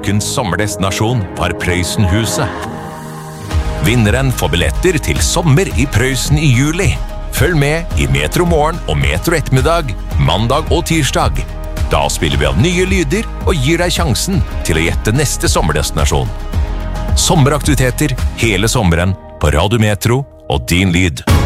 ukens sommerdestinasjon var Prøysenhuset. Vinneren får billetter til sommer i Prøysen i juli. Følg med i Metro Morgen og Metro Ettermiddag, mandag og tirsdag. Da spiller vi av nye lyder og gir deg sjansen til å gjette neste sommerdestinasjon. Sommeraktiviteter hele sommeren på Radio Metro og din lyd.